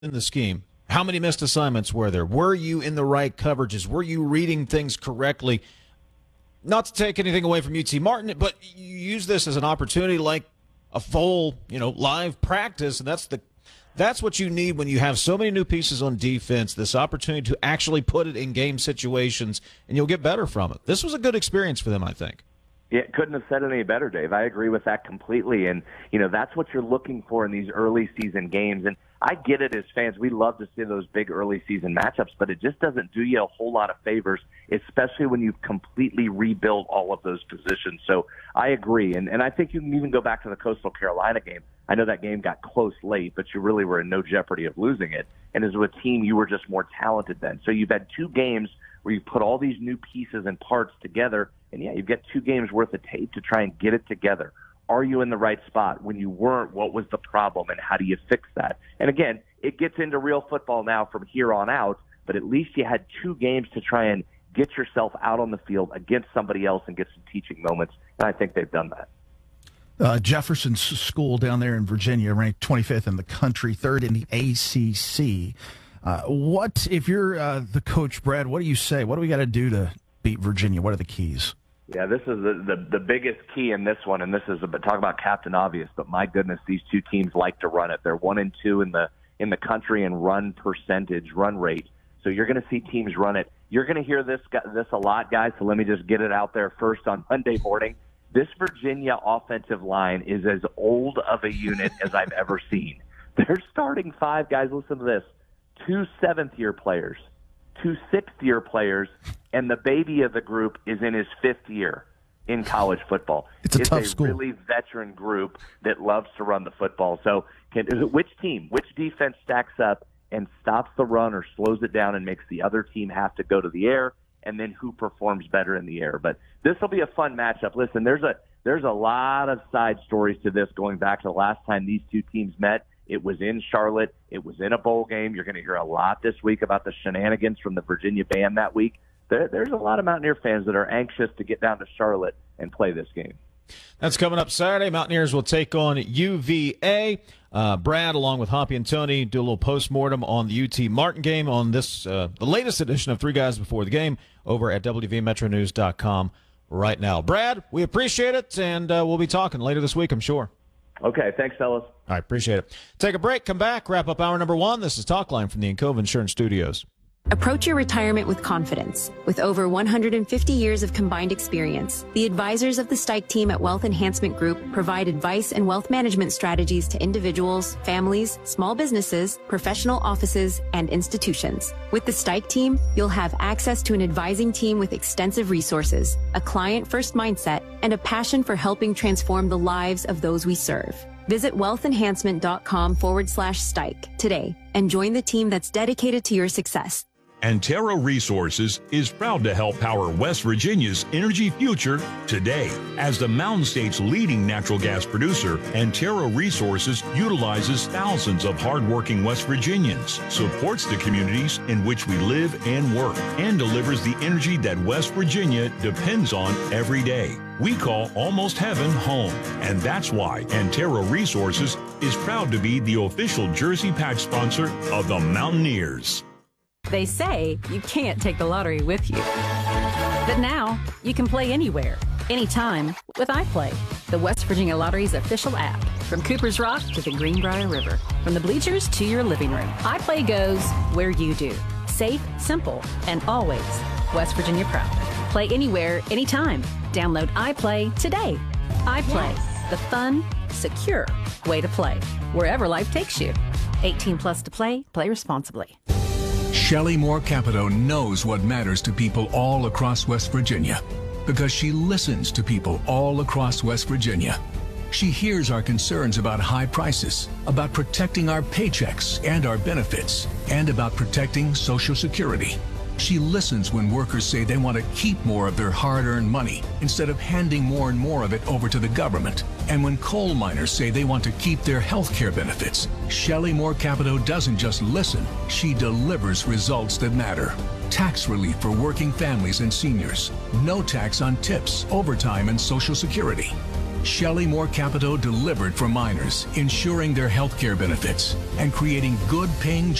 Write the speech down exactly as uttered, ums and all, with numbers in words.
in the scheme? How many missed assignments were there? Were you in the right coverages? Were you reading things correctly? Not to take anything away from U T Martin, but you use this as an opportunity like a full, you know, live practice, and that's the that's what you need when you have so many new pieces on defense, this opportunity to actually put it in game situations, and you'll get better from it. This was a good experience for them, I think. Yeah, couldn't have said it any better, Dave. I agree with that completely. And, you know, that's what you're looking for in these early season games. And I get it as fans. We love to see those big early season matchups, but it just doesn't do you a whole lot of favors, especially when you've completely rebuilt all of those positions. So I agree. And, and I think you can even go back to the Coastal Carolina game. I know that game got close late, but you really were in no jeopardy of losing it. And as a team, you were just more talented then. So you've had two games where you put all these new pieces and parts together, and yeah, you've got two games worth of tape to try and get it together. Are you in the right spot? When you weren't, what was the problem, and how do you fix that? And again, it gets into real football now from here on out, but at least you had two games to try and get yourself out on the field against somebody else and get some teaching moments, and I think they've done that. Uh, Jefferson School down there in Virginia, ranked twenty-fifth in the country, third in the A C C. Uh, what, if you're uh, the coach, Brad, what do you say? What do we got to do to beat Virginia? What are the keys? Yeah, this is the, the, the biggest key in this one, and this is a, talk about Captain Obvious, but my goodness, these two teams like to run it. They're one and two in the in the country in run percentage, run rate. So you're going to see teams run it. You're going to hear this this a lot, guys, so let me just get it out there first on Monday morning. This Virginia offensive line is as old of a unit as I've ever seen. They're starting five, guys, listen to this, two seventh-year players, two sixth-year players, and the baby of the group is in his fifth year in college football. It's a it's tough a school. really veteran group that loves to run the football. So can, which team, which defense stacks up and stops the run or slows it down and makes the other team have to go to the air, and then who performs better in the air? But this will be a fun matchup. Listen, there's a there's a lot of side stories to this going back to the last time these two teams met. It was in Charlotte. It was in a bowl game. You're going to hear a lot this week about the shenanigans from the Virginia band that week. There, there's a lot of Mountaineer fans that are anxious to get down to Charlotte and play this game. That's coming up Saturday. Mountaineers will take on U V A. Uh, Brad, along with Hoppy and Tony, do a little postmortem on the U T Martin game on this, uh, the latest edition of Three Guys Before the Game over at W V Metro News dot com right now. Brad, we appreciate it, and uh, we'll be talking later this week, I'm sure. Okay, thanks, fellas. All right, appreciate it. Take a break, come back, wrap up hour number one. This is Talkline from the Encova Insurance Studios. Approach your retirement with confidence. With over one hundred fifty years of combined experience, the advisors of the Stike team at Wealth Enhancement Group provide advice and wealth management strategies to individuals, families, small businesses, professional offices, and institutions. With the Stike team, you'll have access to an advising team with extensive resources, a client-first mindset, and a passion for helping transform the lives of those we serve. Visit wealthenhancement.com forward slash Stike today and join the team that's dedicated to your success. Antero Resources is proud to help power West Virginia's energy future today. As the Mountain State's leading natural gas producer, Antero Resources utilizes thousands of hardworking West Virginians, supports the communities in which we live and work, and delivers the energy that West Virginia depends on every day. We call Almost Heaven home, and that's why Antero Resources is proud to be the official jersey patch sponsor of the Mountaineers. They say you can't take the lottery with you. But now, you can play anywhere, anytime with iPlay, the West Virginia Lottery's official app. From Cooper's Rock to the Greenbrier River, from the bleachers to your living room, iPlay goes where you do. Safe, simple, and always West Virginia proud. Play anywhere, anytime. Download iPlay today. iPlay, yes. The fun, secure way to play, wherever life takes you. eighteen plus to play, play responsibly. Shelley Moore Capito knows what matters to people all across West Virginia because she listens to people all across West Virginia. She hears our concerns about high prices, about protecting our paychecks and our benefits, and about protecting Social Security. She listens when workers say they want to keep more of their hard-earned money instead of handing more and more of it over to the government. And when coal miners say they want to keep their health care benefits, Shelley Moore Capito doesn't just listen, she delivers results that matter. Tax relief for working families and seniors. No tax on tips, overtime, and Social Security. Shelley Moore Capito delivered for miners, ensuring their health care benefits and creating good-paying